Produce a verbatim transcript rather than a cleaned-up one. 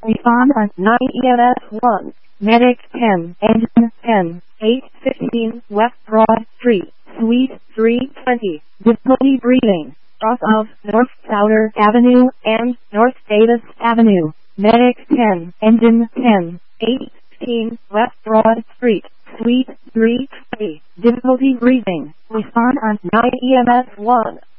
Respond on nine E M S one. Medic ten, Engine ten, eight fifteen West Broad Street, Suite three twenty. Difficulty breathing. Off of North Souder Avenue and North Davis Avenue. Medic ten, Engine ten, eight fifteen West Broad Street, Suite three twenty. Difficulty breathing. Respond on nine E M S one.